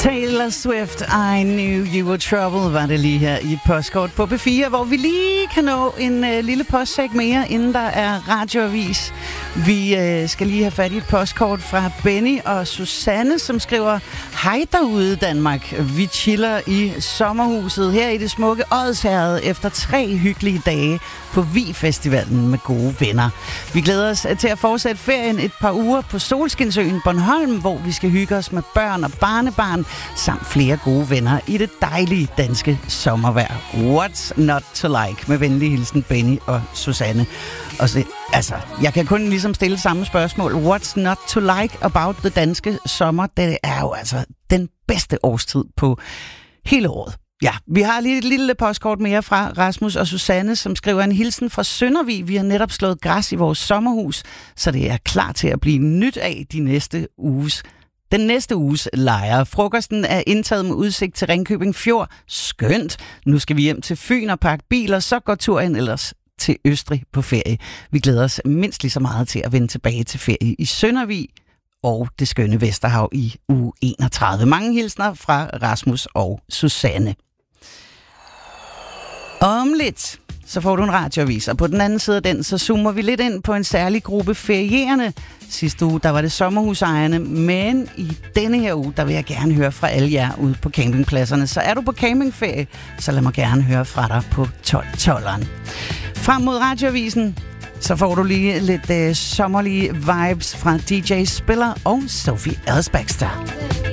Taylor Swift, I Knew You Were Trouble, var det lige her i Postkort på B4, hvor vi lige kan nå en lille postsæk mere, inden der er radioavis. Vi skal lige have fat i et postkort fra Benny og Susanne, som skriver: Hej derude Danmark, vi chiller i sommerhuset her i det smukke Odsherred efter 3 hyggelige dage på Vi-festivalen med gode venner. Vi glæder os til at fortsætte ferien et par uger på Solskinsøen Bornholm, hvor vi skal hygge os med børn og barnebarn, samt flere gode venner i det dejlige danske sommervejr. What's not to like? Med venlig hilsen Benny og Susanne. Og så, altså, jeg kan kun ligesom stille samme spørgsmål. What's not to like about the danske sommer? Det er jo altså den bedste årstid på hele året. Ja, vi har lige et lille postkort mere fra Rasmus og Susanne, som skriver en hilsen fra Søndervig. Vi har netop slået græs i vores sommerhus, så det er klar til at blive nyt af den næste uges lejre. Frokosten er indtaget med udsigt til Ringkøbing Fjord. Skønt. Nu skal vi hjem til Fyn og pakke biler, så går turen ellers til Østrig på ferie. Vi glæder os mindst lige så meget til at vende tilbage til ferie i Søndervig og det skønne Vesterhav i uge 31. Mange hilsner fra Rasmus og Susanne. Om lidt, så får du en radioavis, og på den anden side af den, så zoomer vi lidt ind på en særlig gruppe ferierende. Sidste uge, der var det sommerhusejerne, men i denne her uge, der vil jeg gerne høre fra alle jer ude på campingpladserne. Så er du på campingferie, så lad mig gerne høre fra dig på 12-12'eren. Frem mod radioavisen, så får du lige lidt sommerlige vibes fra DJ Spiller og Sophie Ellis-Bextor.